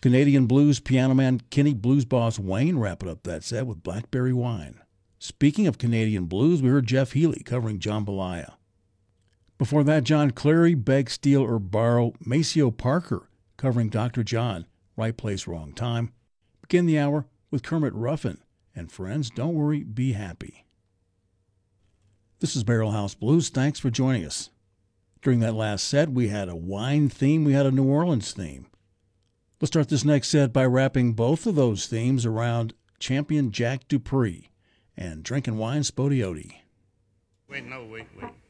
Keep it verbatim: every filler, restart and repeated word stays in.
Canadian blues piano man Kenny Blues Boss Wayne wrapping up that set with Blackberry Wine. Speaking of Canadian blues, we heard Jeff Healey covering Jambalaya. Before that, John Cleary, Beg, Steal, or Borrow, Maceo Parker covering Doctor John, Right Place, Wrong Time. Begin the hour with Kermit Ruffin and Friends, Don't Worry, Be Happy. This is Barrel House Blues. Thanks for joining us. During that last set, we had a wine theme, we had a New Orleans theme. Let's start this next set by wrapping both of those themes around champion Jack Dupree and Drinking Wine Spodioti. Wait, no, wait, wait.